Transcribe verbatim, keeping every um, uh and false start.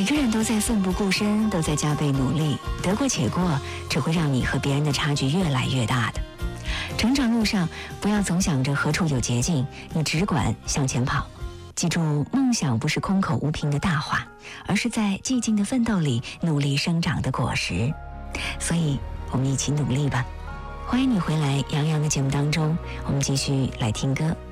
个人都在奋不顾身，都在加倍努力，得过且过，只会让你和别人的差距越来越大的。成长路上，不要总想着何处有捷径，你只管向前跑。记住，梦想不是空口无凭的大话，而是在寂静的奋斗里努力生长的果实。所以，我们一起努力吧。欢迎你回来，杨洋的节目当中，我们继续来听歌。